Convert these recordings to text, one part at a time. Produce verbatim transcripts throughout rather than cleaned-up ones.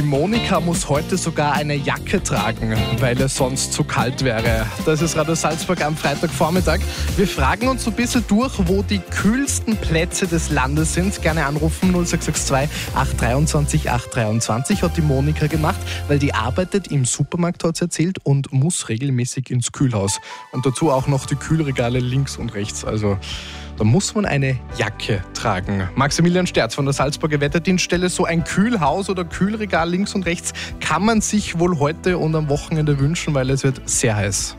Monika muss heute sogar eine Jacke tragen, weil es sonst zu kalt wäre. Das ist Radio Salzburg am Freitagvormittag. Wir fragen uns so ein bisschen durch, wo die kühlsten Plätze des Landes sind. Gerne anrufen null sechs sechs zwei acht zwei acht drei zwei hat die Monika gemacht, weil die arbeitet im Supermarkt, hat sie erzählt, und muss regelmäßig ins Kühlhaus. Und dazu auch noch die Kühlregale links und rechts. Also da muss man eine Jacke tragen. Maximilian Sterz von der Salzburger Wetterdienststelle, so ein Kühlhaus oder Kühlregal links und rechts kann man sich wohl heute und am Wochenende wünschen, weil es wird sehr heiß.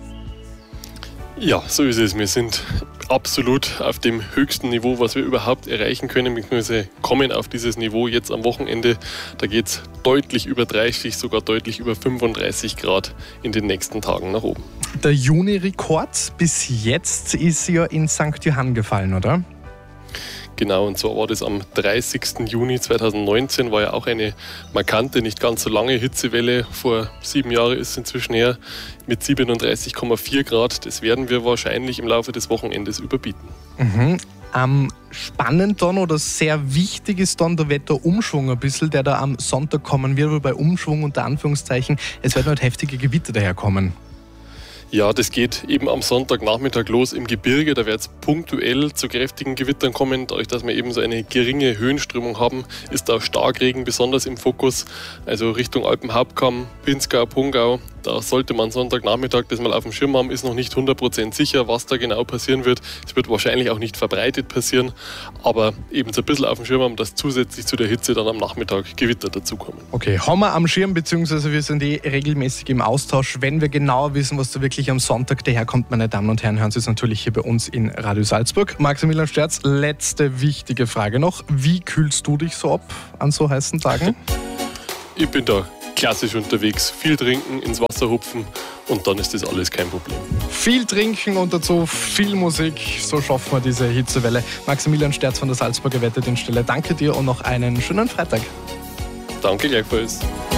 Ja, so ist es. Wir sind absolut auf dem höchsten Niveau, was wir überhaupt erreichen können. Wir kommen auf dieses Niveau jetzt am Wochenende. Da geht es deutlich über dreißig, sogar deutlich über fünfunddreißig Grad in den nächsten Tagen nach oben. Der Juni-Rekord bis jetzt ist ja in Sankt Johann gefallen, oder? Genau, und zwar war das am dreißigsten Juni zweitausendneunzehn, war ja auch eine markante, nicht ganz so lange Hitzewelle. Vor sieben Jahren ist es inzwischen her, mit siebenunddreißig Komma vier Grad. Das werden wir wahrscheinlich im Laufe des Wochenendes überbieten. Mhm. Am spannend dann oder sehr wichtig ist dann der Wetterumschwung ein bisschen, der da am Sonntag kommen wird, aber bei Umschwung unter Anführungszeichen, es werden halt heftige Gewitter daherkommen. Ja, das geht eben am Sonntagnachmittag los im Gebirge. Da wird es punktuell zu kräftigen Gewittern kommen. Dadurch, dass wir eben so eine geringe Höhenströmung haben, ist da Starkregen besonders im Fokus. Also Richtung Alpenhauptkamm, Pinzgau, Pungau. Da sollte man Sonntagnachmittag das mal auf dem Schirm haben. Ist noch nicht hundert Prozent sicher, was da genau passieren wird. Es wird wahrscheinlich auch nicht verbreitet passieren. Aber eben so ein bisschen auf dem Schirm haben, dass zusätzlich zu der Hitze dann am Nachmittag Gewitter dazukommen. Okay, haben wir am Schirm, beziehungsweise wir sind eh regelmäßig im Austausch. Wenn wir genauer wissen, was da wirklich am Sonntag daherkommt, meine Damen und Herren, hören Sie es natürlich hier bei uns in Radio Salzburg. Maximilian Sterz, letzte wichtige Frage noch. Wie kühlst du dich so ab an so heißen Tagen? Ich bin da klassisch unterwegs. Viel trinken, ins Wasser hupfen und dann ist das alles kein Problem. Viel trinken und dazu viel Musik, so schaffen wir diese Hitzewelle. Maximilian Sterz von der Salzburger Wetterdienststelle, danke dir und noch einen schönen Freitag. Danke gleichfalls.